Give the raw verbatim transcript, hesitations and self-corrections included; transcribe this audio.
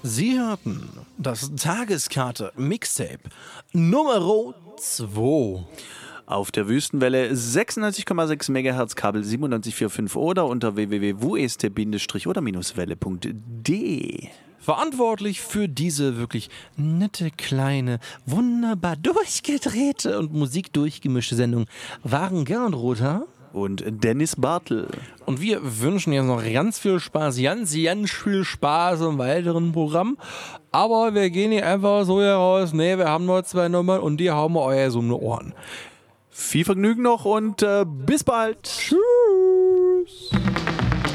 Sie hörten das Tageskarte Mixtape Nummer zwei. Auf der Wüstenwelle sechsundneunzig Komma sechs Megahertz, Kabel siebenundneunzig Komma vierundvierzig oder unter w w w punkt w e s t oder welle punkt d e. Verantwortlich für diese wirklich nette, kleine, wunderbar durchgedrehte und musikdurchgemischte Sendung waren Gernot Rother und Dennis Bartel. Und wir wünschen jetzt noch ganz viel Spaß, ganz, ganz viel Spaß im weiteren Programm. Aber wir gehen hier einfach so heraus, nee, wir haben nur zwei Nummern und die hauen wir euer so um die Ohren. Viel Vergnügen noch und äh, bis bald. Tschüss.